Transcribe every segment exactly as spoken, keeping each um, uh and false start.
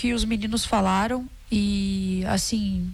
que os meninos falaram e, assim,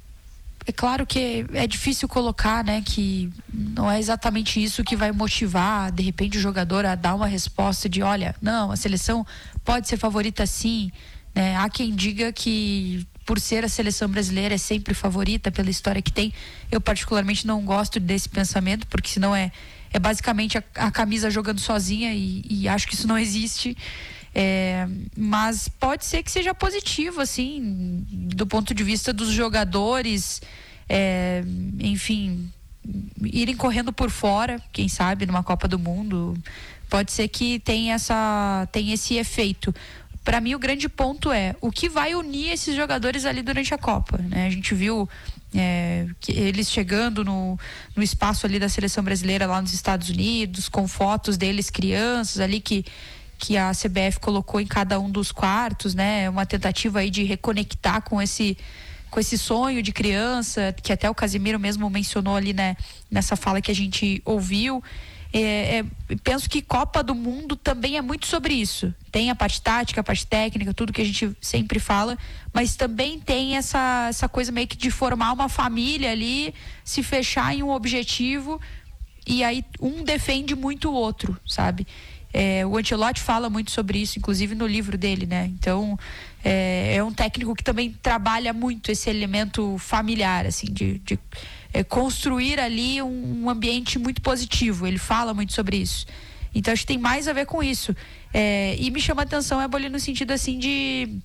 é claro que é difícil colocar, né, que não é exatamente isso que vai motivar, de repente, o jogador a dar uma resposta de, olha, não, a seleção pode ser favorita sim, né? Há quem diga que por ser a seleção brasileira é sempre favorita pela história que tem. Eu particularmente não gosto desse pensamento, porque senão é, é basicamente a, a camisa jogando sozinha e, e acho que isso não existe. É, mas pode ser que seja positivo, assim, do ponto de vista dos jogadores, é, enfim, irem correndo por fora, quem sabe, numa Copa do Mundo. Pode ser que tenha, essa, tenha esse efeito. Para mim, o grande ponto é o que vai unir esses jogadores ali durante a Copa, né? A gente viu é, que eles chegando no, no espaço ali da seleção brasileira lá nos Estados Unidos, com fotos deles crianças ali que que a C B F colocou em cada um dos quartos, né? Uma tentativa aí de reconectar com esse, com esse sonho de criança, que até o Casemiro mesmo mencionou ali, né? Nessa fala que a gente ouviu. É, é, penso que Copa do Mundo também é muito sobre isso. Tem a parte tática, a parte técnica, tudo que a gente sempre fala, mas também tem essa, essa coisa meio que de formar uma família ali, se fechar em um objetivo, e aí um defende muito o outro, sabe? É, o Ancelotti fala muito sobre isso, inclusive no livro dele, né? Então, é, é um técnico que também trabalha muito esse elemento familiar, assim, de, de é, construir ali um, um ambiente muito positivo. Ele fala muito sobre isso. Então, acho que tem mais a ver com isso. É, e me chama a atenção, é Eboli, no sentido, assim, de...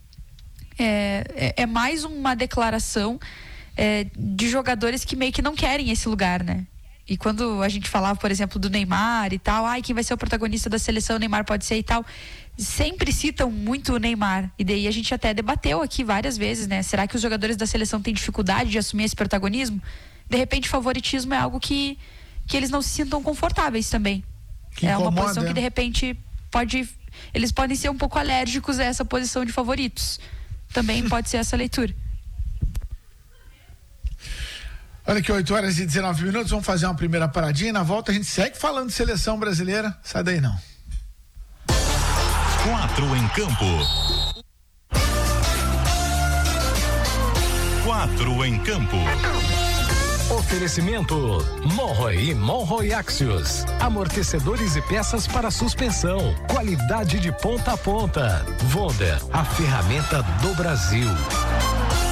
É, é, é mais uma declaração é, de jogadores que meio que não querem esse lugar, né? E quando a gente falava, por exemplo, do Neymar e tal, ai, quem vai ser o protagonista da seleção, o Neymar pode ser e tal, sempre citam muito o Neymar. E daí a gente até debateu aqui várias vezes, né? Será que os jogadores da seleção têm dificuldade de assumir esse protagonismo? De repente, favoritismo é algo que, que eles não se sintam confortáveis também. Que é incomoda, uma posição que, de repente, pode... Eles podem ser um pouco alérgicos a essa posição de favoritos. Também pode ser essa leitura. Olha aqui, oito horas e dezenove minutos, vamos fazer uma primeira paradinha e na volta a gente segue falando de seleção brasileira. Sai daí não. Quatro em campo. Quatro em campo. Oferecimento Monroe e Monroe Axios. Amortecedores e peças para suspensão. Qualidade de ponta a ponta. Wonder, a ferramenta do Brasil.